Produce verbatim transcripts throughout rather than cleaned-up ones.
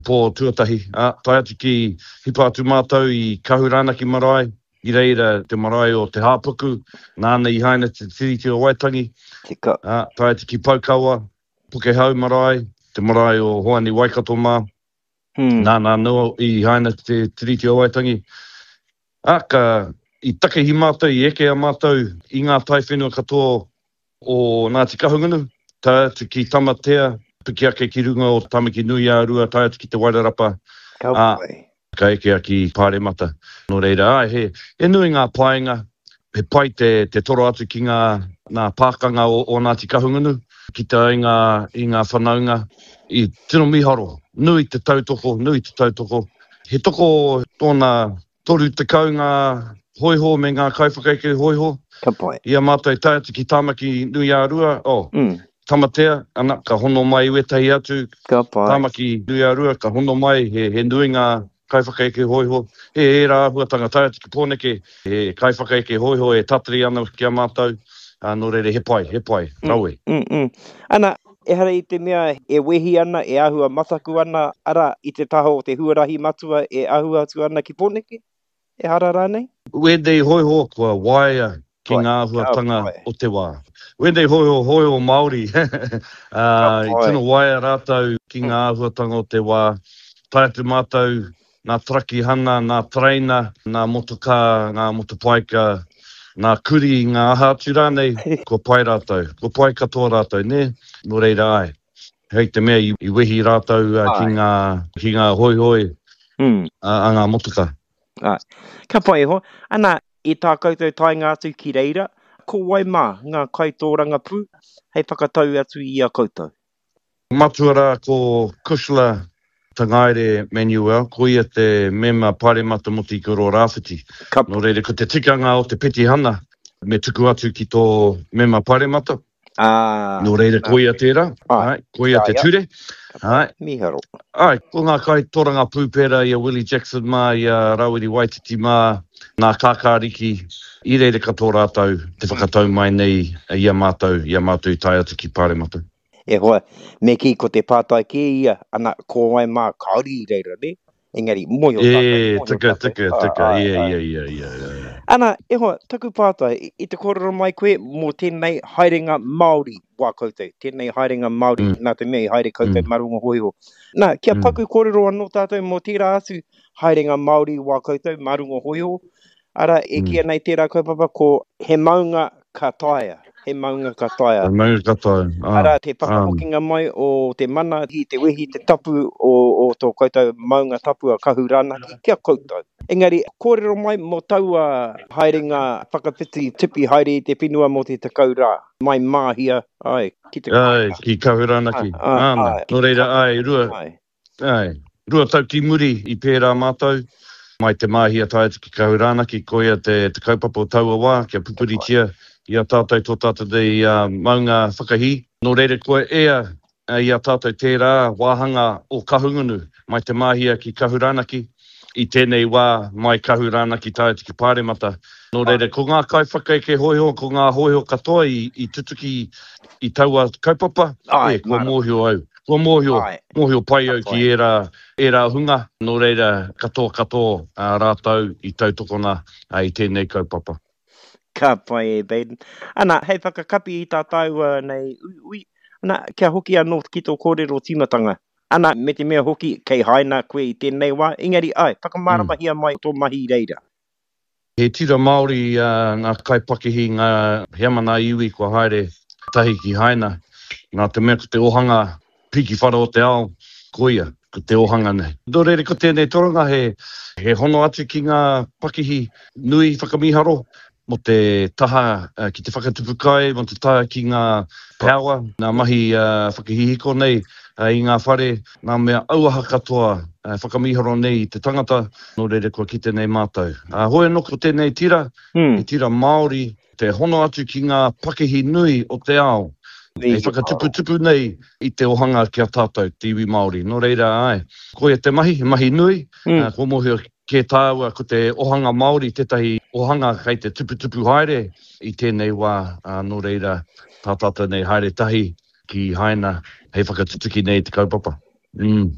po tuatahi. A, tai atu ki hipa atu mātou i Kahuranaki marae, i reira te marae o te hāpuku, nāna i haina te tiriti o Waitangi. Tika. A, tai atu ki Paukawa, Pukehau marae, te marae o Hoani Waikato mā. Hmm. Nāna noa i haina te tiriti o Waitangi. A, ka i take hi mātou, i eke a mātou, i ngā tai whenua katoa o Ngāti Kahungunu, tai atu ki Tamatea, piki ake ki runga o Tamaki Nui a Rua, tai atu ki te Wairarapa. Ka Ah, pai. ka eke a ki Pāremata. Nō reira, ai, he, he nui ngā paenga, he pai te, te toro atu ki ngā, ngā pākanga o, o Ngāti Kahungunu, ki te i ngā, i ngā whanaunga, i tino miharo, nui te tautoko, nui te tautoko. He toko tōna toru te kau ngā hoiho me ngā kaiwhakaike hoiho. Ka pai. Ia mātou tai atu ki Tamaki Nui a Rua, oh, Hmm. Tamatea, ana, ka hono mai wetahi atu, Ka pai. Tamaki Nui a Rua, ka hono mai, he, he nui ngā kaiwhakaike hoiho. He e rā huatanga tai atu ki Pōneke, he kaiwhakaike hoiho e tatari ana ki a mātou. Uh, nō reire, he pai, he pai, raue. Mm, mm. Ana, e hara i te mea e wehi ana, e ahua mataku ana, ara i te taho o te huarahi matua e ahua atu ana ki Pōneke? E hara rānei? Wendei hoiho kua waia ki Pai. ngā Ka huatanga pai. o te wā. Wendei hoiho hoiho Māori. uh, I pai. tino waia rātou ki ngā huatanga o te wā. Tai atu mātou, ngā traki hana, ngā traina, ngā motoka, ngā motopaika, ngā kuri, ngā aha atu rānei, ko pai rātou, ko pai katoa rātou, ne? Nō reira ai. Hei te mea i, i wehi rātou uh, ki Ai. ngā, ki ngā hoihoi Hmm. uh, a ngā motoka. Ai. Ka pai ho. Ana, i tā koutou tai ngā atu ki reira, ko wai mā ngā kaitōranga pū, hei whakatau atu i a koutou. Matua ko Kushla Tangaire Manuel, ko ia te mema Pāremata mo te ikoro rāwhiti. Ka Nō reire, ko te tikanga o te peti hana, me tuku atu ki tō mema Pāremata. Ah. Nō reire, ko ia tērā, Ai. ai, ko ia te Ia, ia. ture. Ka pai. Ai, Miharo. ai, ko ngā kai toranga pūpera i a Willie Jackson mā, i a Rawiri Waititi mā, ngā kākāriki, i reire katoa rātou, te whakatau mai nei i a mātou, i a mātou i tai atu ki Pāremata. E hoa, me ki ko te pātai ke ia, ana ko wai mā kauri i reira, ne? Engari, mohi o tātou. E, mohi o tika, tātou. tika, Ah, tika, ai, ia, ai. ia, ia, ia, ia. Ana, e hoa, taku pātai, i, i te kororo mai koe, mō tēnei haerenga Māori wā koutou, tēnei haerenga Māori, Mm. nā te mea i haere koutou Mm. marunga hoiho. Nā, kia Mm. paku kororo anō tātou mō tērā atu haerenga Māori wā koutou marunga hoiho. Ara, e Mm. kia nei tērā kaupapa ko he maunga kataia, he maunga kataia. Ai mai katoa. Ah, Ara, te ah. whakahokinga mai o te mana i te wehi te tapu o, o tō koutou maunga tapu a Kahuranaki, kia koutou. Engari, kōrero mai mo taua haerenga whakawhiti tipi haere i te whenua mo te takau rā. Mai māhia, ai, ki te Ai, ki Kahuranaki. Ai, ai, Ana, ai, ki nō te reira, kahu- ai, rua, ai. ai, rua tau ki muri i pērā mātou. Mai te māhia tai atu ki Kahuranaki, ko ia te, te kaupapa o taua wā, kia pupuritia, i a tātou tō tātou i uh, maunga whakahi. Nō reira koe ea, uh, i a tātou tērā wāhanga o Kahungunu, mai te māhia ki Kahuranaki, i tēnei wā mai Kahuranaki tai atu ki Pāremata. Nō reira, ko ngā kai whakaike hoiho, ko ngā hoiho katoa i, i tutuki i taua kaupapa, Ai, e, kua mara. mōhio au. Kua mōhio, Ai. mōhio pai au Ka ki e rā, e rā hunga. Nō reira, katoa katoa uh, rātau i tautokona uh, i tēnei kaupapa. Ka pai e, Baden. Ana, hei whakakapi i tā taua nei ui ui. Ana, kia hoki anō ki tō kōrero timatanga. Ana, me te mea hoki, kei haina koe i tēnei wā. Engari, ai, whakamaramahi mai tō mahi reira. He tira Māori uh, ngā kaipakihi, ngā heamana iwi kua haere tahi ki haina. Ngā te mea ko te ohanga piki whara o te ao, ko ia, ko te ohanga nei. Nō reire ko tēnei toronga he, he hono atu ki ngā pakihi nui whakamiharo, mo te taha uh, ki te whakatupu kai, mo te taha ki ngā power, ngā mahi uh, whakahihiko nei uh, i ngā whare, ngā mea auaha katoa uh, whakamiharo nei i te tangata, nō reire kua ki tēnei mātou. Uh, hoi anō ko tēnei tira, Hmm. he tira Māori, te hono atu ki ngā pakihi nui o te ao, e whakatupu-tupu nei i te ohanga kia tātou, te iwi Māori. Nō reira ai, ko ia te mahi, mahi nui, Hmm. uh, ko mohio ke tāua ko te ohanga Māori, tētahi ohanga kei te tupu-tupu haere i tēnei wā, uh, nō reira tā tātou nei haere tahi ki haina, hei whakatutuki nei te kaupapa. Mm.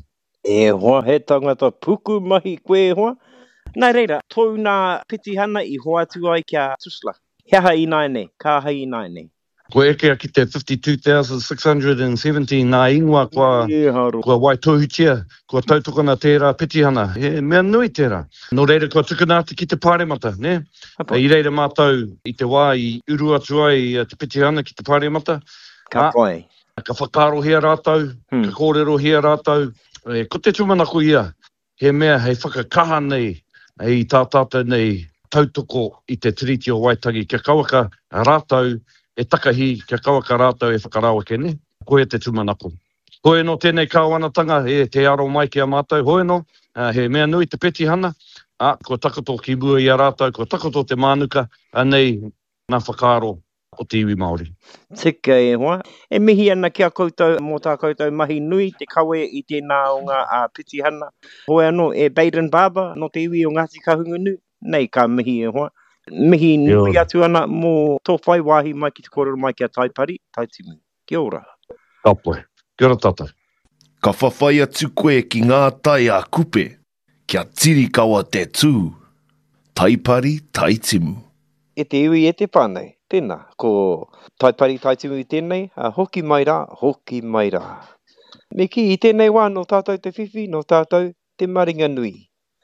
E hoa, he tangata puku mahi koe hoa. Nā reira, tōu nā pitihana i hoa atu ai kia Tusla. Hea hai nai nei, ka hai nai nei. Ko eke a ki te fifty-two thousand six hundred seventeen nā ingoa kua, E haro. kua Waitohutia, kua tautokana tērā pitihana. He mea nui tērā. Nō reira kua tukunāti ki te pāremata, ne? Apa. I reira mātou i te wā i uru atu ai i te pitihana ki te pāremata. Ka pai. Ka whakaro hea rātou, Hmm. ka kōrero hea rātou. E, ko te tūmanako ia, he mea hei whakakaha nei, hei tātātou nei tautoko i te tiriti o Waitangi. Kia kawaka rātou e takahi, kia kawaka rātou e whakarawake ne. Koe te tūmanako. Koe no tēnei kāwanatanga, e te aro mai ki a mātou. Hoi no, uh, he mea nui te pitihana. Ah, ko takoto ki mua i a rātou, ko takoto te mānuka, anei nā whakaro o te iwi Māori. Tika e hoa. E mihi ana kia koutou, mō tā koutou mahi nui, te kawe i tēnā o ngā uh, pitihana. Hoi anō, e Baden Barber, no te iwi o Ngāti Kahungunu. Nei ka mihi e hoa. Mihi nui atu ana mō tō whai wāhi mai ki te kōrero mai ki a Taipari, Taitimu. Kia ora. Ka poe. Kia ora tātou. Ka whawhai atu koe ki ngā tai a kupe, kia tiri kawa te tū. Taipari, Taitimu. E te iwi e te pānei, tēnā, ko Taipari Taitimu i tēnei, a hoki mai rā, hoki mai rā. Me ki i tēnei wā no tātou te whiwhi, no tātou te maringa nui.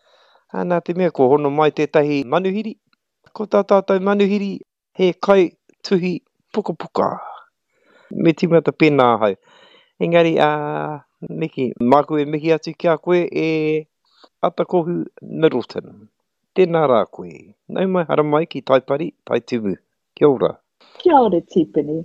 Ana te mea ko hono mai tētahi manuhiri, ko tā tātou manuhiri, he kai tuhi puka puka. Me timata pēnā hau. Engari, uh, Miki, māku e mihi atu kia koe e Atakohu Middleton. Tēnā rā koe. Nau mai hara mai ki Taipari, Taitimu. Kia ora. Kia ora, Tipini.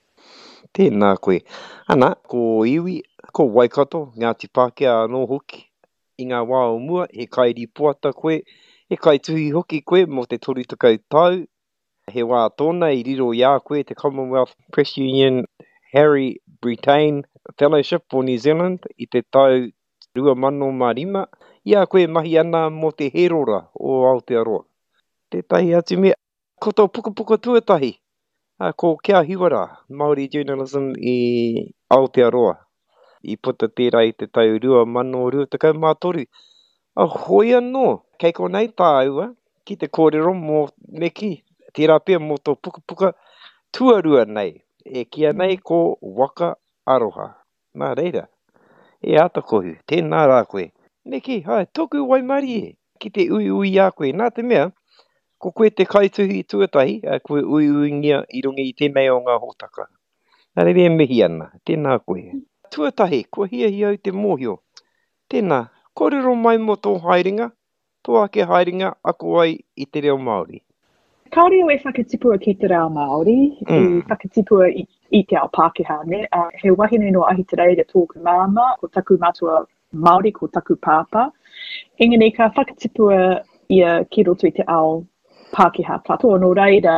Tēnā koe. Ana, ko iwi, ko Waikato, Ngāti Pākehā anō hoki. I ngā wā o mua, he kairi puata koe, he kai tuhi hoki koe mō te toru takau tau. He wā tōna i riro ia koe te Commonwealth Press Union Harry Britain Fellowship for New Zealand i te tau rua mano mā rima. Ia koe mahi ana mō te herora o Aotearoa. Tētahi atu mea, ko tō puka puka tuatahi. Uh, ko Kia Hiwara, Māori journalism i Aotearoa. I puta tērā i te tau rua mano rua takau mātoru. A hoi anō, kei ko nei tā aua, ki te kōrero mō meki, tērā pia mō tō puka puka tuarua nei. E kia nei ko Waka Aroha. Nā reira, e Atakohu, tēnā rā koe. Neki, hai, tōku waimari e, ki te ui ui a koe. Nā te mea, ko koe te kaituhi tuatahi, a koe ui ui ngia i rungi i tēnei o ngā hōtaka. Nā reira e mihi ana, tēnā koe. Tuatahi, ko hia hia au te mōhio. Tēnā, kōrero mai mo tō haeringa, tō ake haeringa ako ai i te reo Māori. Kaore o e whakatipua ki te reo Māori, Mm. i whakatipua i, i te ao Pākehā, ne? Uh, he wahine no ahi te reira tōku māma, ko taku mātua Māori, ko taku pāpā. Engari ka whakatipua ia ki roto i te ao Pākehā katoa, no reira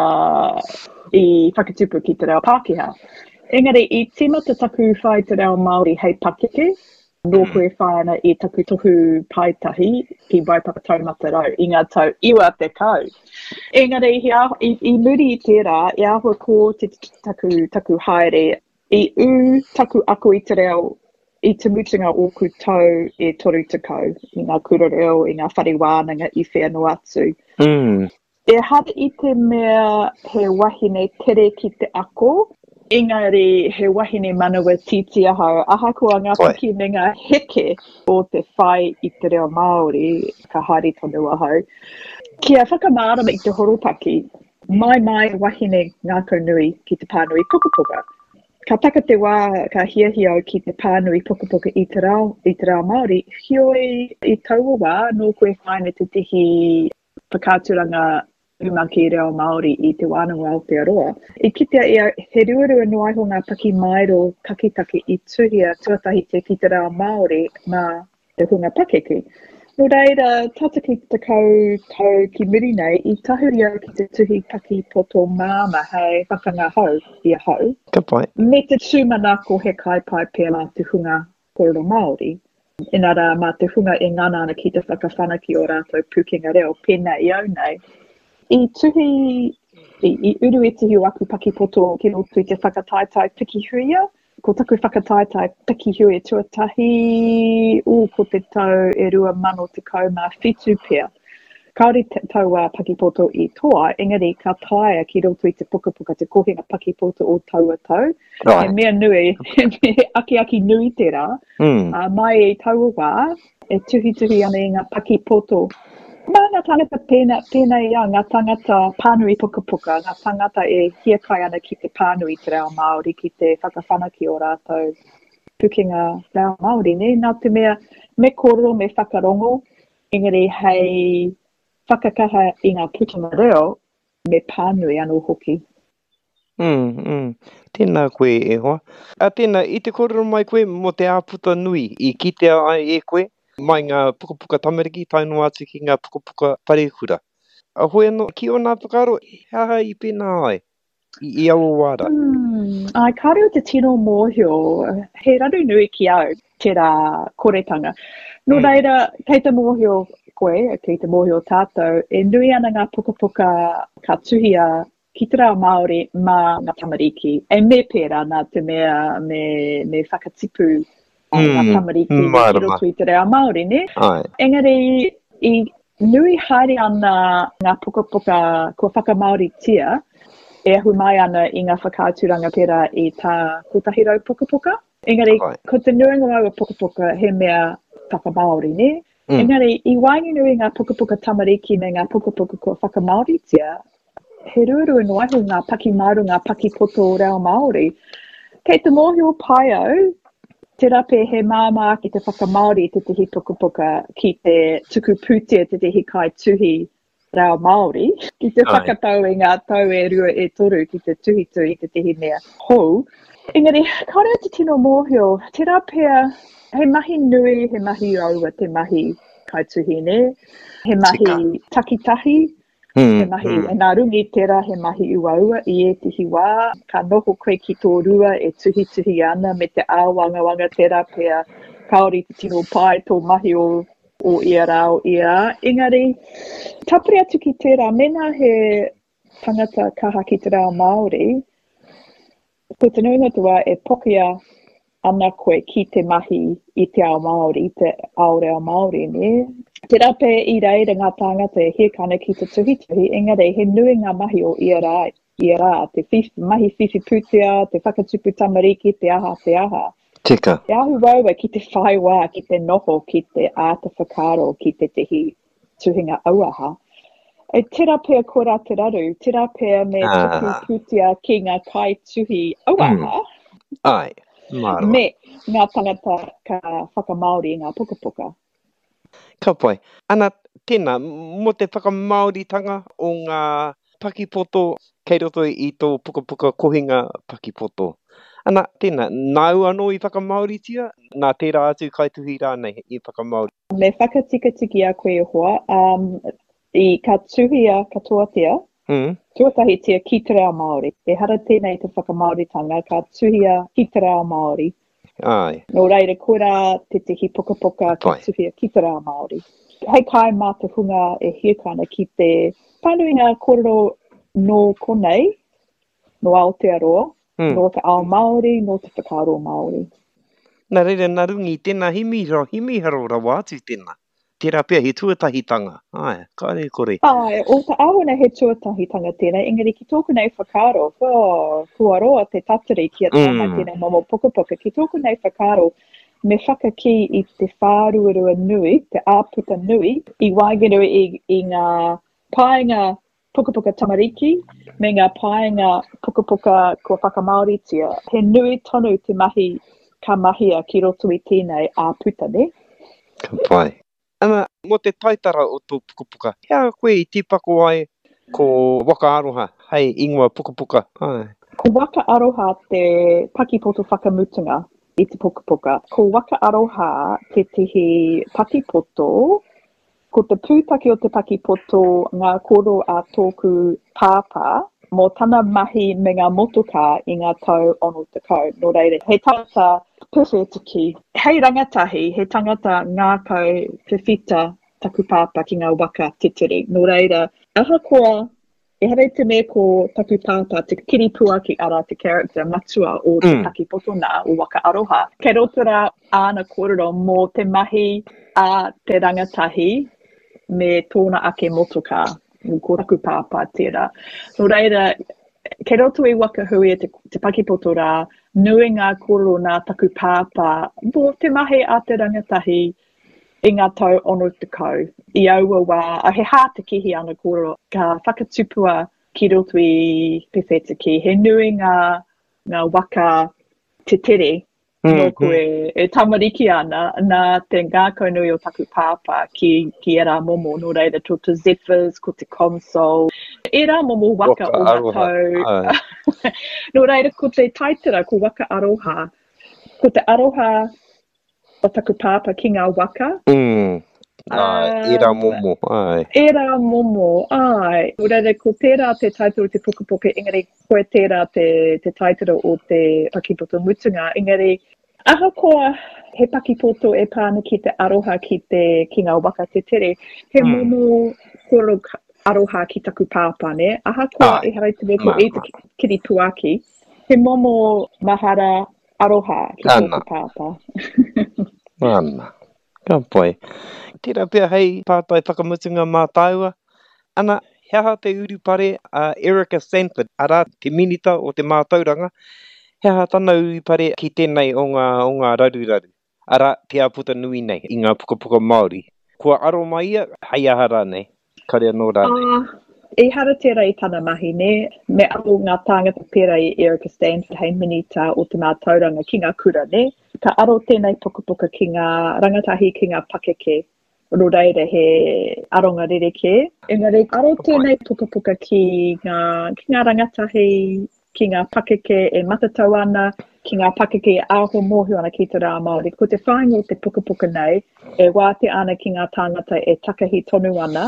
i whakatipua ki te reo Pākehā. Engari, i tīmata taku whai te reo Māori hei pakeke, no koe whāna i taku tohu paitahi ki Waipapa taumata rau, i ngā tau iwa te kau. Engari, i, i, i muri i tērā, i ahua ko te taku, taku haere, i u taku ako i te reo, i te mutunga o ku tau e toru te kau, i ngā kura reo, i ngā whare wānanga i whenua atu. Mm. E hara i te mea he wahine tere ki te ako, engari he wahine manawa titi ahau, aha kua ngā Oi. piki me ngā heke o te whai i te reo Māori, ka haere tonu ahau. Kia whakamārama i te horopaki, mai mai wahine ngā kaunui ki te pānui pukapuka. Ka taka te wā, ka hiahia ki te pānui pukapuka i te reo, i te reo Māori, hioi i taua wā, no koe whaine te tihi whakāturanga umaki reo Māori i te wānanga Aotearoa. I kitea ia he ruarua no aiho ngā paki mairo takitaki i tuhia tuatahi te ki te reo Māori mā te hunga pakeke. No reira, tata ki te kau tau ki muri nei, i tahuri au ki te tuhi paki poto māma hei whakanga hau i a hau. Ka pai. Me te tūmanako he kaipai pēla te hunga kōrero Māori. Inara mā te hunga e ngana ana ki te whakawhanaki o rātou pukenga reo pēnā i au nei. I tuhi, i, i uru e tihi o aku paki poto ki roto i te whakataitai piki huia, ko taku whakataetai piki hui tuatahi u ko te tau e rua mano te kau mā whitu pia. Kaori te taua pakipoto I toa, engari ka taia ki roto I te puka puka te kohinga pakipoto o taua tau. Right. He mea nui, he mea aki aki nui te rā. Mm. Uh, mai e taua wā, e tuhi tuhi ana I ngā pakipoto. Mā ngā tangata pēna, pēna ia, ngā tangata pānui puka puka, ngā tangata e hia kai ana ki te pānui te reo Māori, ki te whakawhanaki o rātou pukinga reo Māori, ne? Nā te mea, me kōrero, me whakarongo, engari hei whakakaha I ngā pukinga reo, me pānui anō hoki. Mm, mm. Tēnā koe e hoa. A tēnā, I te kōrero mai koe mo te āputa nui, I kitea ai e koe, mai ngā puka puka tamariki, tainua atu ki ngā puka puka parehura. A hoi anō, ki o nā whakaro, haha I pēnā ai, I, I awa wāra. Hmm, ai kāre o te tino mōhio, he raru nui ki au, te rā koretanga. No Mm. reira, kei te mōhio koe, kei te mōhio tātou, e nui ana ngā puka puka ka tuhia ki te rā Māori mā ngā tamariki. E me pērā nā te mea me, me whakatipu a ngā Mm, tamariki me ki marama. roto I te reo Māori, ne? Ai. Engari, I nui haere ana ngā puka puka kua whakamaori tia, e ahu mai ana I ngā whakaaturanga pera I tā kotahirau puka puka. Engari, Right. ko te nuinga mau o puka puka he mea whakamaori, ne? Mm. Engari, I waingi nui ngā puka puka tamariki me ngā puka puka kua whakamaori tia, he ruru no ahu ngā paki maru, ngā paki poto o reo Māori. Kei te mōhio pai au, te rape he māmā ki te whakamaori te tehi puka puka ki te tuku pūtea te tehi kai tuhi reo Māori, ki te Ai. whakatau I ngā tau e rua e toru ki te tuhi tui te tehi mea hou. Engari, kāre te tino mōhio, te rapea, he mahi nui, he mahi aua, te mahi kai tuhi ne, he mahi takitahi, Mm, he mahi, mm. e nā rungi tera, he mahi uaua I e tihi wā. Ka noho koe ki tō rua e tuhi tuhi ana me te āwanga wanga tera pia kaori te tino pai tō mahi o, o ia rā o ia. Engari, tapuri atu ki tērā, mena he tangata kaha ki te reo Māori, ko te nuinga tua e pokia ana koe ki te mahi I te ao Māori, te ao reo Māori, ne? Te rape I reira ngā tāngata e hiekana ki te tuhi tuhi, engari he nui ngā mahi o ia rā, ia rā, te whiwhi, mahi whiwhi pūtea, te whakatupu tamariki, te aha, te aha. Tika. Te ahu waua ki te whai wā, ki te noho, ki te āta whakaro, ki te tehi tuhinga auaha. E te rapea ko rā te raru, te rapea me tuku Ah. pūtea ki ngā kai tuhi auaha, Ai. Marama. me ngā tangata ka whakamaori I ngā puka puka. Ka pai. Ana, tēnā, mo te whakamaoritanga o ngā pakipoto kei roto I tō puka puka kohinga pakipoto. Ana, tēnā, nāu anō I whakamaoritia? Nā tērā atu kaituhi rānei I whakamaori. Me whakatikatiki a koe hoa, um, I ka tuhia katoatia, Mm. tuatahi tia ki te reo Māori. E hara tēnei te whakamaoritanga, ka tuhia ki te reo Māori. Ai. Nō reira, koe rā te tehi puka puka ka Pai. tuhia ki te reo Māori. Hei kai mā te hunga e hiekana ki te panuinga kōrero no konei, no Aotearoa, Mm. no te ao Māori, no te whakaro Māori. Nā reira, nā rungi, tēnā himi ro, himi haro rawa atu tēnā. Tērā pia he tuatahitanga. Ai, kāre kore. Ai, o te awana he tuatahitanga tēnei, engari ki tōku nei whakaro, oh, kua roa te tatari ki a tāma Mm. tēnei momo puka puka, ki tōku nei whakaro, me whakaki I te whāruarua nui, te āputa nui, I waigeru I, I ngā paenga puka puka tamariki, me ngā paenga puka puka kua whakamaoritia. He nui tonu te mahi ka mahia ki roto I tēnei āputa, ne? Ka pai. Ana, mo te taitara o tō puka puka, hea koe I tīpako ai ko waka aroha, hei ingoa puka puka. Ai. Ko waka aroha te pakipoto whakamutunga I te puka puka. Ko waka aroha te tehi pakipoto, ko te pūtaki o te pakipoto ngā koro a tōku pāpā, mō tana mahi me ngā motoka I ngā tau ono te kau. Nō reire, he tangata pewhetaki, hei rangatahi, he tangata ngā kau whiwhita taku pāpā ki ngā waka titiri. Nō reira, aha koa E here te me ko taku pāpā, te kiripua ki ara te character matua o te Mm. pakipoto nā o waka aroha. Kei roto rā āna kōrero mō te mahi a te rangatahi me tōna ake motoka, ko taku pāpā tērā. No reira, kei roto i waka hui e te, te pakipoto rā, nui ngā kōrero nā taku pāpā, mo te mahi a te rangatahi, I ngā tau ono te kau. I aua wā, a he hā te kihi ana kōrero, ka whakatupua ki roto i pewhetaki. He nui ngā, ngā waka te tere, Mm, no koe e tamariki ana, nā te ngākau nui o taku pāpā ki, ki e rā momo, no reira tō te Zephyrs, ko te Console. E rā momo waka, Waka o ngā aroha, tau. No reira, ko te taitara, ko waka aroha. Ko te aroha o taku pāpā ki ngā waka. Mm. Ai, e rā Um, momo, ai. E rā momo, ai. Ura ko tērā te taitara te pukapuka, engari koe tērā te, te taitara o te pakipoto mutunga, engari aha koa he pakipoto e pāna ki te aroha ki te ki ngā waka te tere, he Mm. momo koro aroha ki taku pāpā, ne? Aha koa Ai, e harai te ko nā, e te kiri puaki, he momo mahara aroha ki Ana. tōku pāpā. Ana. Ka pai. Tērā pia hei pātai whakamutunga mā tāua. Ana, he aha te urupare a uh, Erica Sanford, ara te minita o te mātauranga. He aha tana urupare ki tēnei o ngā, o ngā raruraru. Ara, te aputa nui nei i ngā pukapuka Māori. Kua aro mai ia, hei aha rānei. Karea nō rānei. Ah, e hara tērā i tana mahi, ne? Me aro ngā tāngata pērā i Erica Stanford, hei minita o te mātauranga ki ngā kura, ne? Ka aro tēnei pukapuka ki ngā rangatahi ki ngā pakeke. Ro reira he aronga rereke. Engari, aro tēnei pukapuka ki ngā, ki ngā rangatahi, ki ngā pakeke e matatau ana, ki ngā pakeke e aho mōhio ana ki te rā Māori. Ko te whāingo te pukapuka nei, e wāte ana ki ngā tāngata e takahi tonu ana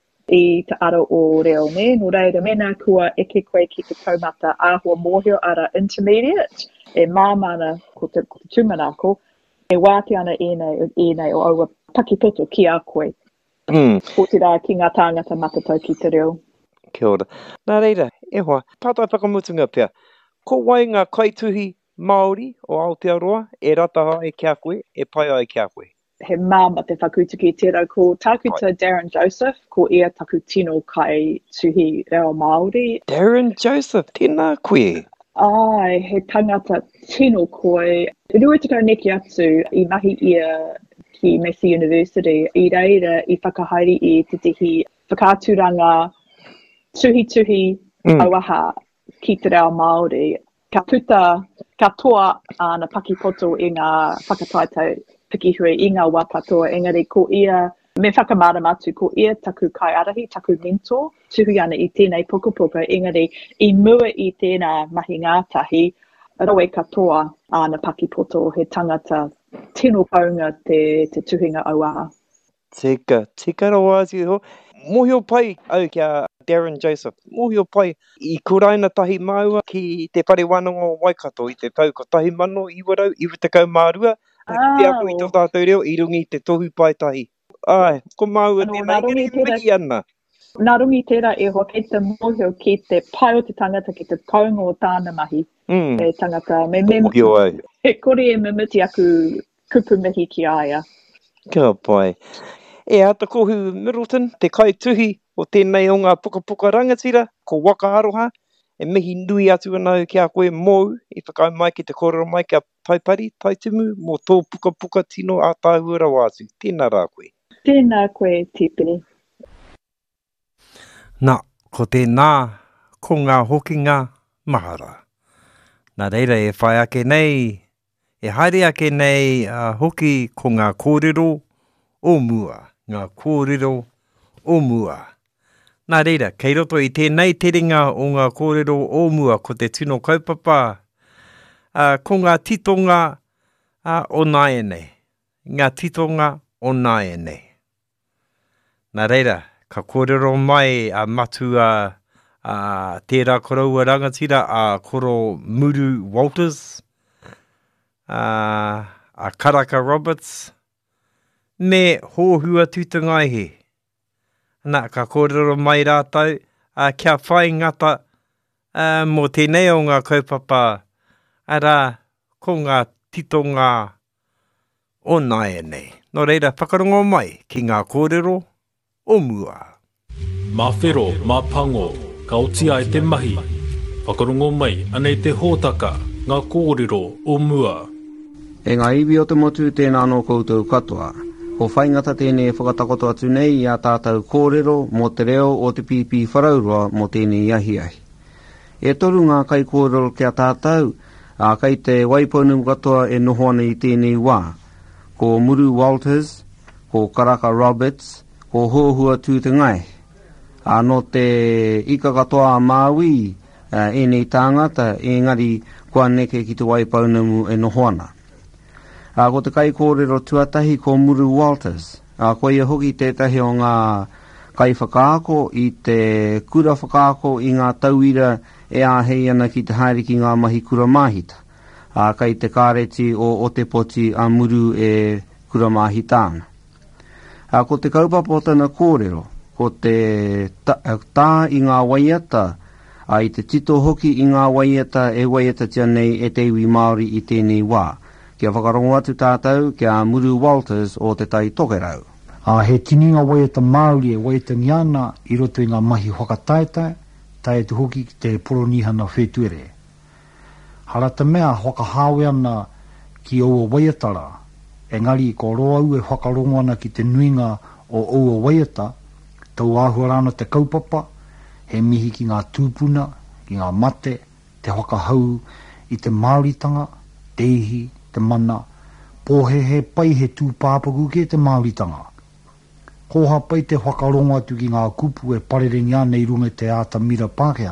i te aro o reo, ne? No reira, mena kua eke koe ki te kaumata āhua mōhio ara intermediate, e māmana ko te, ko te tūmanako, e wāte ana e nei, e nei o aua pakipoto ki a koe. Mm. O te rā ki ngā tāngata matatau ki te reo. Kia ora. Nā reira, e hoa, pātai whakamutunga pia. Ko wai ngā kaituhi Māori o Aotearoa, e rataha e kia koe, e pai ai kia koe. He māma te whakutuki tērā ko tākuta Darren Joseph, ko ia taku tino kai tuhi reo Māori. Darren Joseph, tēnā koe. Ai, he tangata tino koe. Rua te kau neki atu i mahi ia ki Massey University, i reira i whakahaere i te tihi whakāturanga tuhi tuhi Mm. auaha ki te reo Māori. Ka puta, ka toa ana pakipoto i ngā whakataitau pikihui i ngā wā katoa, engari ko ia, me whakamārama atu, ko ia taku kai arahi, taku mentor, tuhi ana i tēnei pukapuka, engari i mua i tēnā mahi ngātahi, rawe katoa ana pakipoto he tangata tino paunga te, te tuhinga auaha. Tika, tika rawa ati ho. Mohio pai au kia Darren Joseph. Mohio pai i kuraina tahi maua ki te pare wānanga o Waikato i te tau ko tahi mano i warau, i witakau mārua. Ki te aku i tō tātou reo i rungi te tohu pai tahi. Ai, ko maua Anō, tēnā, nā rungi i tērā- mihi ana. Nā rungi tērā e hoa kei te mohio ki te pai o te tangata ki te paunga o tāna mahi. Mm. E tangata, me me, Mohio au. he kore e mimiti aku kupu mihi ki aia. Kia pai. E ata kohu Middleton, te kai tuhi o tēnei o ngā pukapuka rangatira, ko waka aroha, e mihi nui atu anau kia koe mou, i whakau mai ki te kōrero mai kia taipari, taitumu, mō tō pukapuka tino a tāhua rawa atu. Tēnā rā koe. Tēnā koe, tipini. Nā, ko tēnā, ko ngā hokinga mahara. Nā reira e whai ake nei, e haere ake nei uh, hoki ko ngā kōrero o mua, ngā kōrero o mua. Nā reira, kei roto i tēnei teringa o ngā kōrero o mua ko te tino kaupapa, uh, ko ngā titonga uh, o nāiene, ngā titonga o nāiene. Nā reira, ka kōrero mai a matua a tērā koraua rangatira a koro Muru Walters, a, a Karaka Roberts, me hōhua tūtangaihe. Nā, ka kōrero mai rātau uh, kia whai ngata uh, mō tēnei o ngā kaupapa ara ko ngā titonga o nai nei. Nō reira, whakarongo mai ki ngā kōrero o mua. Mā whero, mā pango, ka otia e te mahi. Whakarongo mai, anei te hōtaka, ngā kōrero o mua. E ngā iwi o te motu tēnā no koutou katoa. Ko whaingata tēnei whakatakoto atu nei i a tātou kōrero mō te reo o te pipi wharaurua mō tēnei ahi ahi. E toru ngā kai kōrero kia tātou, a kai te waiponu katoa e noho ana i tēnei wā. Ko Muru Walters, ko Karaka Roberts, ko Hohua Tūtengai. A no te ika katoa a Māui, uh, e nei tāngata, engari kua neke ki te waipaunamu e noho ana. A ko te kai kōrero tuatahi ko Muru Walters. A ko ia hoki tētahi o ngā kai whakaako i te kura whakaako i ngā tauira e āhei ana ki te haere ki ngā mahi kura mahita. A kai te kāreti o Otepoti a Muru e kura mahitāna. A ko te kaupapa o tana kōrero, ko te tā, tā i ngā waiata, a i te tito hoki i ngā waiata e waiata tia nei e te iwi Māori i tēnei wā. Kia whakarongo atu tātou kia Muru Walters o te tai tokerau. A he tininga waiata Māori e waiata ngiana i roto i ngā mahi whakataeta, tae tu hoki ki te poronihana whetuere. Harata mea whakahawe ana ki oua waiatara, engari ko roa ue whakarongo ana ki te nuinga o oua waiata, tau āhuarana te kaupapa, he mihi ki ngā tūpuna, ki ngā mate, te whakahau i te Māoritanga, te ihi, te mana, pōhe he pai he tūpāpaku ke te Māoritanga. Koha pai te whakarongo atu ki ngā kupu e parerengi ana i runga te ātamira Pākehā.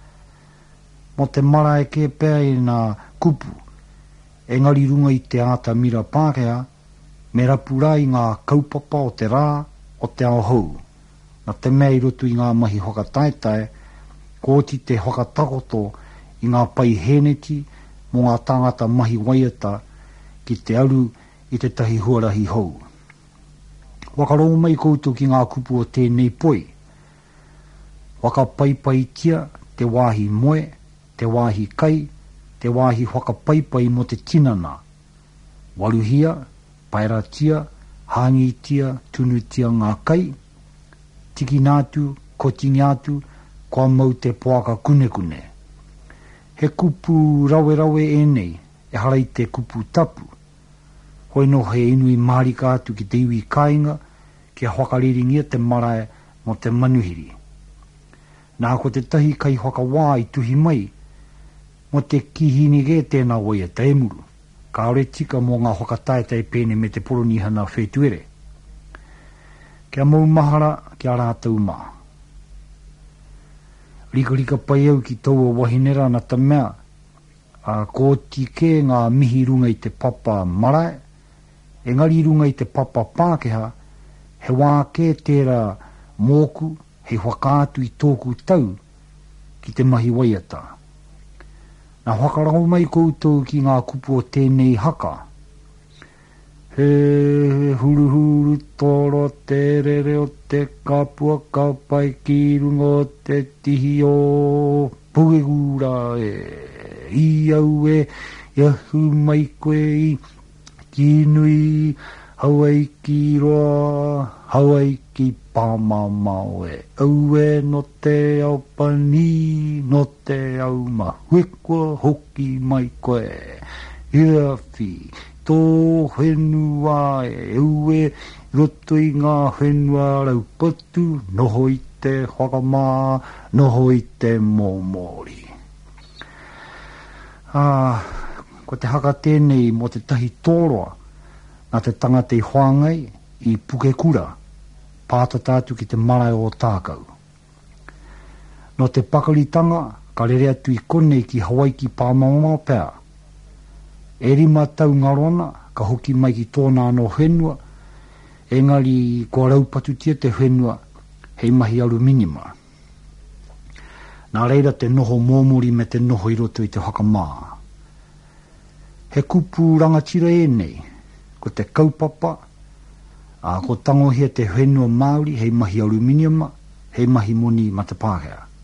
Mo te mara e ke pēa i ngā kupu, engari runga i te ātamira Pākehā, me rapura i ngā kaupapa o te rā, o te ao hou. Na te mea i roto i ngā mahi whakataetae, kōti te whakatakoto i ngā pai heneti, mo ngā tāngata mahi waiata ki te aru i te tahi huarahi hou. Wakarongo mai koutou ki ngā kupu o tēnei poi. Wakapai tia te wāhi moe, te wāhi kai, te wāhi whakapaipai mo te tinana. Waluhia, pairatia, hangitia, tunutia ngā kai, tiki nātu, kotingi atu, kua mau te poaka kune kune. He kupu rawe rawe e nei, e harai te kupu tapu. Hoi no he inui marika atu ki te iwi kāinga, ki a whakariringia te marae mo te manuhiri. Nā ko te tahi kai whakawā i tuhi mai, mo te kihini ge tēnā wai e taimuru, ka ore tika mo ngā whakataetai pēne me te poronihana whetuere. Kia mau mahara, kia rātau maa. Rika rika pai au ki taua wahinera na ta mea, a ko tike ngā mihi runga i te papa marae, engari runga i te papa Pākehā, he wā ke tērā mōku, he whakātu i tōku tau ki te mahi waiata. Nā whakarango mai koutou ki ngā kupu o tēnei haka. He huru huru toro te rere o te kapua kapai ki runga o te tihi o pugegura e i au e iahu mai koe i ki nui hawai ki roa hawai ki pāmamao e au e no te au pani no te au mahuekua hoki mai koe ia fi tō whenua e au e roto i ngā whenua rau patu noho i te whakamā noho i te mōmori. Ah, ko te haka tēnei mo te tahi tōroa nā te tangata i hoangai i puke kura pātatatu ki te marae o tākau. No te pakaritanga ka rere atu i konei ki Hawaii ki Pāmamao pēa. E rima tau ngarona ka hoki mai ki tōna no whenua engari kua raupatutia te whenua hei mahi aru minima. Nā reira te noho mōmori me te noho i roto i te whakamā. He kupu rangatira e nei, ko te kaupapa, a ko tangohia te whenua Māori hei mahi aluminiuma, hei mahi moni ma te Pākehā.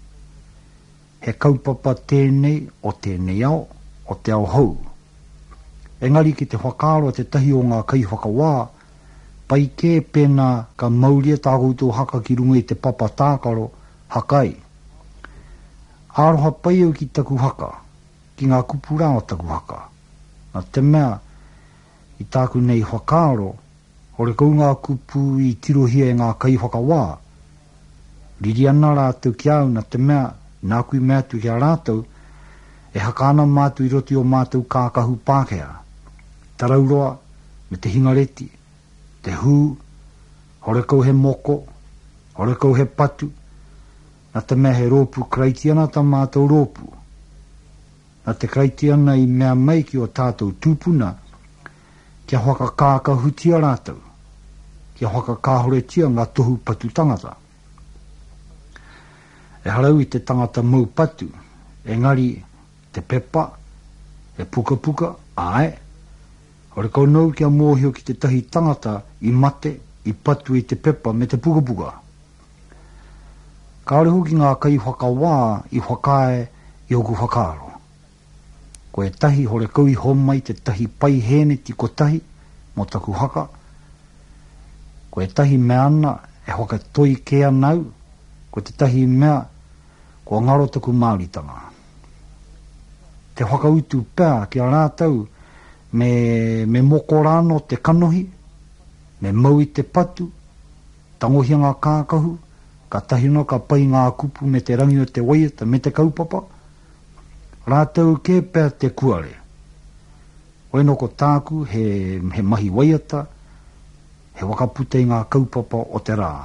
he kaupapa tēnei o tēnei ao, o te ao hou. Engari ki te whakaaro te tahi o ngā kai whakawā, pai kē pēnā ka mauria tā koutou haka ki runga i te papa tākaro hakai. Aroha pai au ki taku haka, ki ngā kupura o taku haka. Nā te mea, i tāku nei whakaaro, hore kou ngā kupu i tirohia e ngā kai whakawā. Riri ana rātou ki au, nā te mea, nā kui mea tu ki a rātou, e hakana mātou i roti o mātou kākahu Pākehā. Tarauroa, me te hingareti, te hū, hore kou he moko, hore kou he patu, nā te mea he rōpu kraiti ana ta mātou rōpu. Nā te kraiti ana i mea mai ki o tātou tūpuna, kia hoaka kākahutia rātou, kia hoaka kāhoretia ngā tohu patu tangata. E harau i te tangata mau patu, engari te pepa, e puka puka, ae. Ore kau nau kia mōhio ki te tahi tangata i mate, i patu i te pepa me te puka puka. Ka ore hoki ngā kai whakawā i whakae i oku whakaaro. Ko e tahi hore kau i homai te tahi pai hene ti ko tahi, mo taku haka. Ko e tahi mea ana e hoka toi kea nau, ko te tahi mea ko ngaro taku māoritanga. Te whakautu pēr ki a rātau me, me moko rāno te kanohi, me mau i te patu, tangohia ngā kākahu, ka tahino ka pai ngā kupu me te rangi o te waiata me te kaupapa. Rātau ke pēr te kuare. Oeno ko tāku he, he mahi waiata, he wakaputei ngā kaupapa o te rā.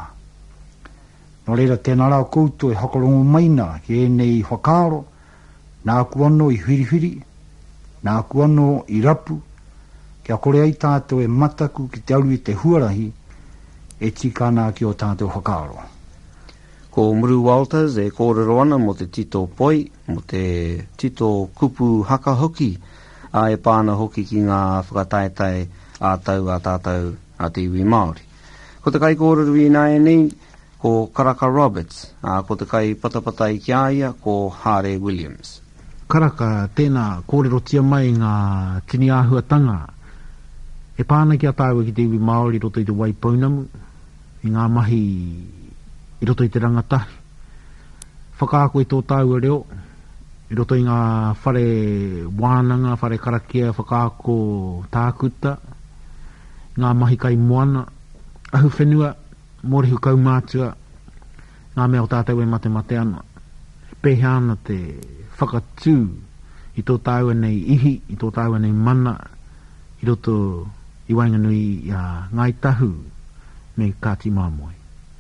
No reira tēnā rā koutou e hakarongo maina ki e nei whakaaro, nā aku anō i whiriwhiri, nā aku anō i rapu, kia kore ai tātou e mataku ki te aru i te huarahi, e tikana ki o tātou whakaaro. Ko Muru Walters e kōrero ana mo te tito poi, mo te tito kupu haka hoki, a e pāna hoki ki ngā whakataetai a tau a tātou a te iwi Māori. Ko te kai kōrero i nā e nei, ko Karaka Roberts, a ko te kai patapata i kia ia, ko Hare Williams. Karaka, tēnā kōrero tia mai ngā tini āhuatanga. E pāna ki a tāua ki te iwi Māori roto i te Waipounamu, i ngā mahi i roto i te rangatahi. Whakaako i tō tāua reo, i roto i ngā whare wānanga, whare karakia, whakaako tākuta, ngā mahi kai moana, ahu whenua, mōrehu kaumātua, ngā mea o tātou e mate mate ana. Pehe ana te whakatū i tō tāua nei ihi, i tō tāua nei mana, i roto i Wainganui i uh, ngai tahu me Kāti Māmoe.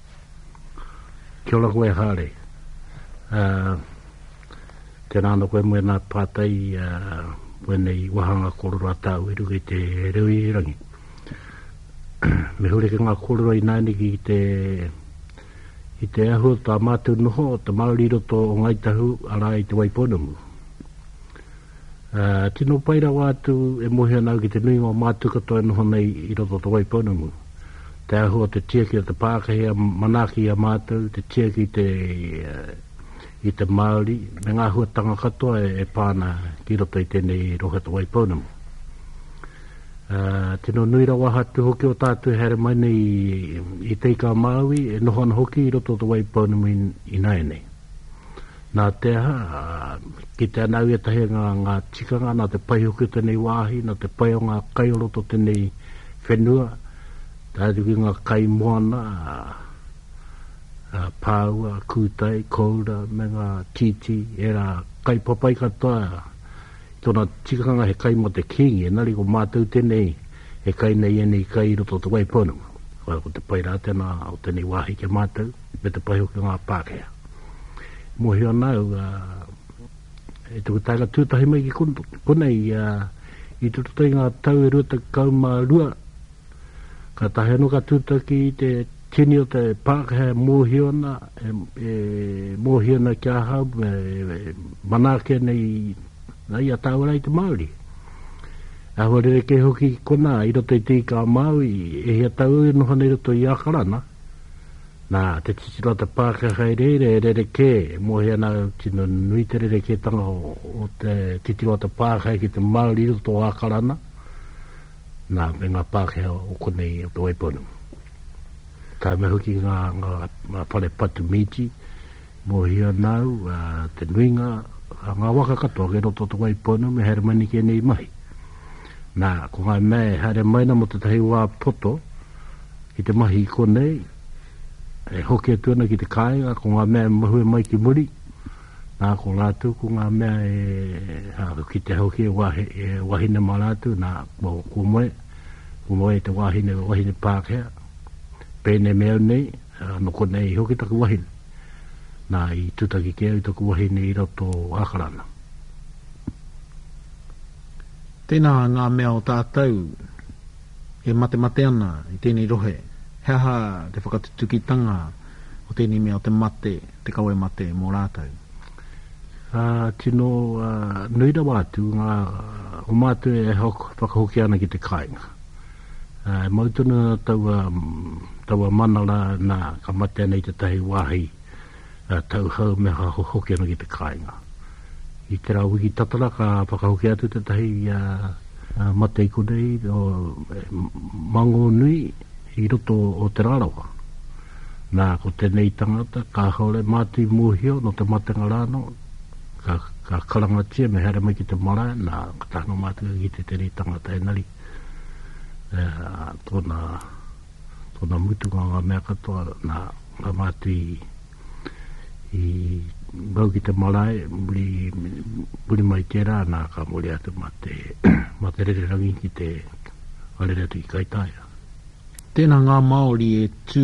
Kia ora koe Hare. Uh, tēnā ana koe moe nā pātai uh, wenei wahanga kororo atau i ruke te reo i rangi. Me hore ke ngā kororo i nāni ki te i te ahu tā mātou noho o te Māori roto o ngai tahu ara i te Waipounamu. Uh, tino paira wātu e mohe anau ki te nui o mātou katoa noho nei i roto o te Waipounamu. Te ahu o te tiaki o te Pākehā manaki a mātou, te tiaki te, uh, i te Māori, me ngā huatanga katoa e, e pāna ki roto i tēnei rohe te Waipounamu. Uh, tino nuira wahatu hoki o tātou here mai nei i, i teika Māui, e nohana hoki i roto o te Waipounamu i, i naenei. Nā te aha, uh, ki te anau e tahi ngā, ngā tikanga, nā te pai hoki o tenei wāhi, nā te pai o ngā kai o roto tenei whenua, tātu ki ngā kai moana, uh, pāua, kūtai, koura, me ngā titi, e rā kai papai katoa, tōna tikanga he kai mo te kingi, e nari ko mātou tenei, he kai nei e nei kai roto te Waipounamu. Wai ko te pai rā tēnā o tenei wāhi ke mātou, me te pai hoki ngā Pākehā. Mohi anau, uh, e tuku tāka tūtahi mai ki konei, uh, i tututai ngā tau e ruta kauma rua, ka tahe no ka tūtaki i te tini o te Pākehā mohi ana, e, e mohi ana kia hau, e, e manake nei, nei a tāura i te Māori. A hore ke hoki kona, i roto i tika Māui, e hea tau e noha nei roto i Akarana, Nā, te tisiro te Pākehā re re re re ke, mo hea nā tino nui te re re ke tanga o, o te titiro te Pākehā ki te Māori o tō ākarana. Nā, me ngā Pākehā o konei o tō Waiponu. Ka me hoki ngā, ngā, ngā pare patu miti, mo hea nau, uh, te nuinga, ngā waka katoa ke roto tō Waiponu, me here mani ke nei mahi. Nā, ko ngai me here maina mo te tahi wā poto, ki te mahi i konei, e hoki atuana ki te kāinga, ko ngā mea mahue mai ki muri, nā ko lātu, ko ngā mea e, ha, ki te hoki e, wahi, e wahine mā lātu, nā ko, ko moe, ko moe te wahine, wahine Pākehā, pēne mea nei, no ko nei hoki taku wahine, nā i tutaki kea i taku wahine i roto ākarana. Tēnā ngā mea o tātou, e mate mate ana i tēnei rohe, hea ha te whakatutukitanga o tēnei mea o te mate, te kawe mate mō rātou. Uh, tino uh, nuira wātu, ngā o mātu e hok, whakahoki ana ki te kāinga. Uh, mautuna taua, taua manala nā ka mate nei te tahi wāhi uh, tau hau me ha hoki ana ki te kāinga. I te rā wiki tatara ka whakahoki atu te tahi uh, uh, mate i konei o eh, mango nui i roto o te rārawa. Nā, ko tēnei tangata, ka haure mātui mūhio no te matenga rāno, ka, ka karangatia me here mai ki te marae, nā, ka tāno mātua ki te tēnei tangata e nari. E, tōna, tōna mutunga ngā mea katoa, nā, ngā mātui i ngau ki te marae, muri, muri mai tērā, nā, ka muri atu ma te, ma te rere rangi ki te arere atu i kaitaia. Tēnā ngā Māori e tū,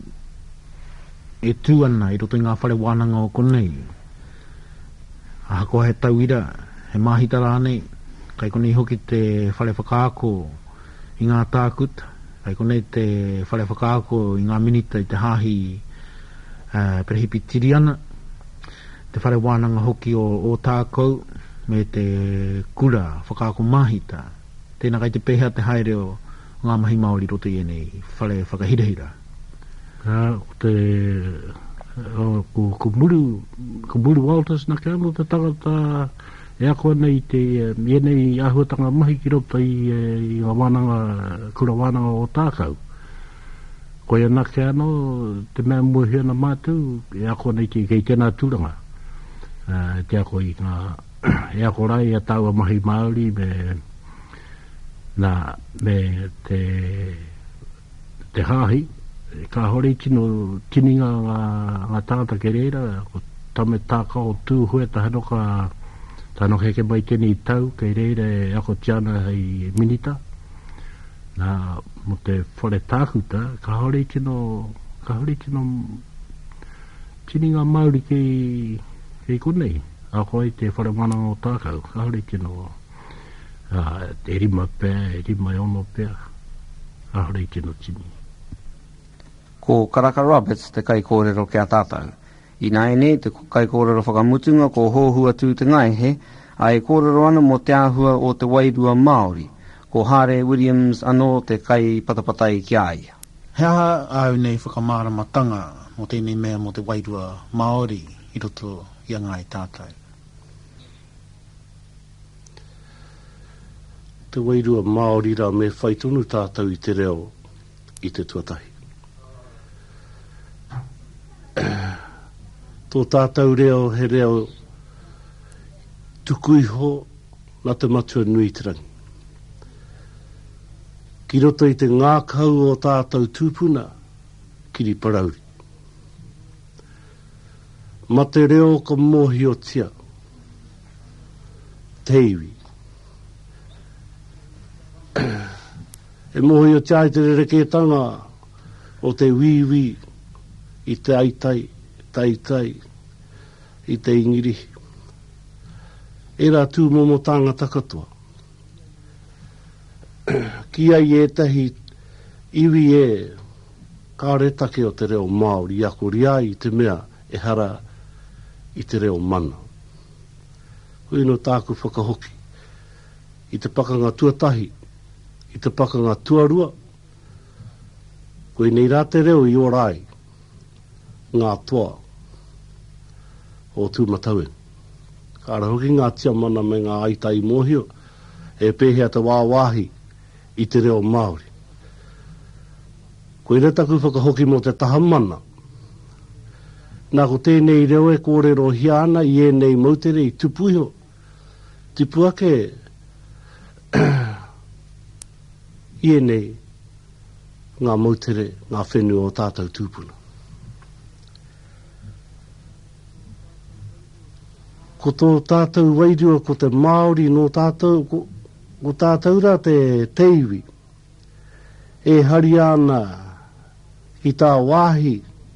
e tū ana i roto i ngā whare wānanga o konei. Ahako he tauira, he mahita rānei, kai konei hoki te whare whakaako i ngā tākuta, kai konei te whare whakaako i ngā minita i te hāhi uh, perehipi tiriana, te whare wānanga hoki o, o tākou, me te kura whakaako mahita. Tēnā kai te peha te haere o ngā mahi Māori roto i enei, whare whakahirahira. Uh, te, uh, ko, ko muru, ko muru Walters na kia no te tangata e ako nei te, uh, e nei ahuatanga mahi ki roto i, uh, i ngā wānanga, kura wānanga o tākau. Ko ia na kia no, te mea muhia na mātu, e ako nei te kei tēnā tūranga. Uh, te ako i ngā, e ako rai a tāua mahi Māori me nā me te te hāhi ka hori tino tininga ngā, ngā tangata ke reira ko tame tāka o tū hue ta hano ka tano heke mai tēnei tau ke reira e ako tiana hei minita nā mo te whare tākuta ka hori tino ka hori tino tininga Māori ke ke konei ako i te whare mana o tākau ka hori tino Uh, te rima pēr, rima ono pēr, ahorei tino tini. Ko Karaka Roberts te kai kōrero kia tātou. I nā ene te kai kōrero whakamutunga ko hōhua tū te ngaihe, ai kōrero ana mo te āhua o te wairua Māori, ko Hare Williams anō te kai patapatai ki ai. Hea au nei whakamāramatanga mo tēnei mea mo te wairua Māori i roto i a ngai tātou. Te wairua Māori ra me whaitonu tātou i te reo i te tuatahi. Tō tātou reo he reo tukuiho na te matua nui te rangi. Ki roto i te ngākau o tātou tūpuna, kiri parauri. Ma te reo ka mohi o tia, te iwi. E mohi o tia i te rereketanga o te wiwi i te aitai, taitai, i te ingiri. E rā tū momo tāngata katoa. Ki ai e tahi iwi e kāretake o te reo Māori, i ako ria i te mea e hara i te reo mana. Hui no tāku whakahoki i te pakanga tuatahi, i te pakanga tuarua, koe nei rā te reo i orai, ngā toa o tūmataue. Ka ara hoki ngā tia mana me ngā aitai mohio e pēhea te wāwahi i te reo Māori. Ko ira taku whakahoki mo te taha mana. Nā ko tēnei reo e kōrero hiana i e nei mautere i tupuiho. Tipu ake i e nei ngā mautere, ngā whenua o tātou tūpuna. Ko tō tātou wairua ko te Māori no tātou, ko, ko tātou ra te teiwi, e hari ana i tā wāhi,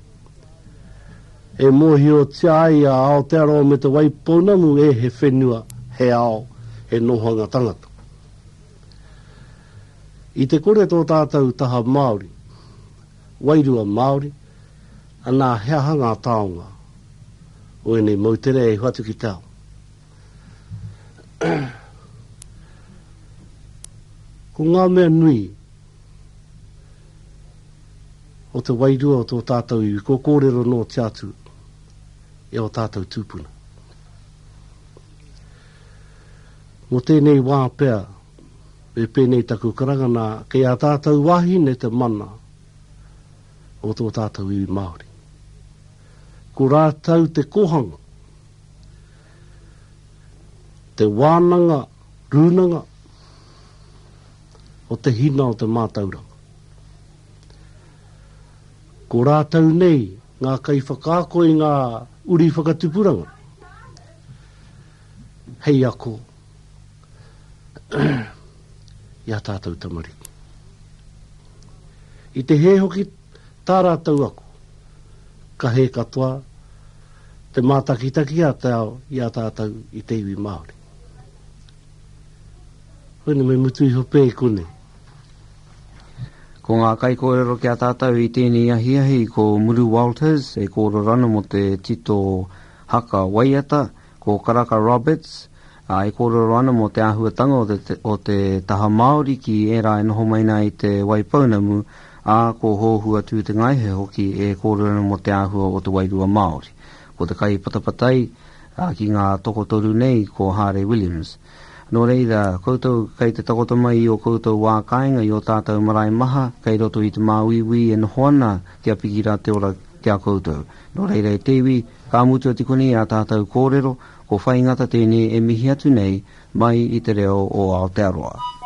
e mohi o te ai a Aotearoa me te Waipounamu e he whenua he ao e nohanga tangata. I te kore tō tātou taha Māori, wairua Māori, anā hea hanga taonga, o enei mautere e huatu ki tau. Ko ngā mea nui, o te wairua o tō tātou iwi, ko kōrero no te atu, e o tātou tūpuna. Mo tēnei wā pēr, e pēnei taku karangana, kei a tātou wahine te mana o tō tātou iwi Māori. Ko rātau te kohanga, te wānanga, rūnanga, o te hina o te mātauranga. Ko rātau nei, ngā kai whakaako i ngā uri whakatupuranga. Hei ako, ia tātou tamariki. I te he hoki tā rātau ako, ka he katoa, te mātakitaki a te ao, ia tātou i te iwi Māori. Hone me mutu i hope i kone. Ko ngā kai kōrero ki a tātou i tēnei ahiahi ko Muru Walters, e kōro rana mo te tito haka waiata, ko Karaka Roberts, a e kōrero rana mo te ahuatanga o te, o te taha Māori ki e rā e noho maina i te Waipounamu, a ko hōhua tū te ngaihe hoki e kōrero mo te ahua o te Wairua Māori. Ko te kai patapatai a ki ngā tokotoru nei ko Harry Williams. Nō reira, koutou kei te takoto mai o koutou wā kāinga i o tātou marae maha, kei roto i te māwiwi e nohoana kia pikira te ora kia koutou. Nō reira e tewi, ka mutua tikoni a tātou kōrero, ko whaingata tēnei e mihi atu nei mai i te reo o Aotearoa.